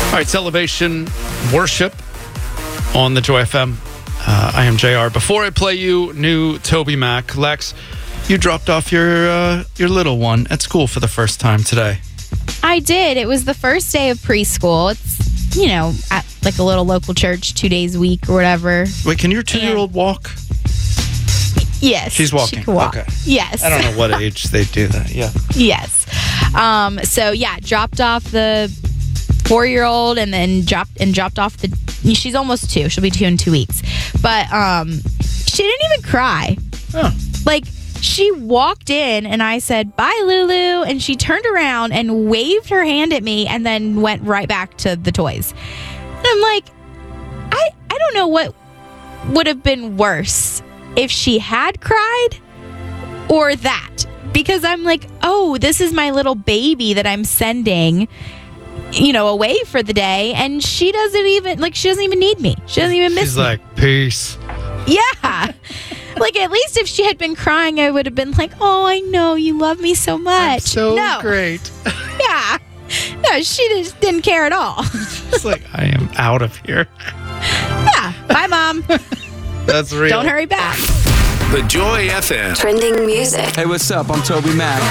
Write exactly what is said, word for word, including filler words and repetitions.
All right, it's Elevation Worship on the Joy F M. Uh, I am J R. Before I play you new Toby Mac, Lex, you dropped off your uh, your little one at school for the first time today. I did. It was the first day of preschool. It's, you know, at like a little local church, two days a week or whatever. Wait, can your two-year-old walk? Yes. She's walking. She can walk. Okay. Yes. I don't know what age they do that. Yeah. Yes. Um, so, yeah, dropped off the four-year-old and then dropped and dropped off the... She's almost two. She'll be two in two weeks. But um, she didn't even cry. Oh. Like... She walked in and I said, "Bye, Lulu." And she turned around and waved her hand at me and then went right back to the toys. And I'm like, I, I don't know what would have been worse if she had cried or that. Because I'm like, oh, this is my little baby that I'm sending, you know, away for the day. And she doesn't even, like, she doesn't even need me. She doesn't even miss She's me. She's like, peace. Yeah. Like, at least if she had been crying, I would have been like, oh, I know you love me so much. I'm so no. great. Yeah. No, she just didn't care at all. It's like, I am out of here. Yeah. Bye, Mom. That's real. Don't hurry back. The Joy F M. Trending music. Hey, what's up? I'm Toby Mac.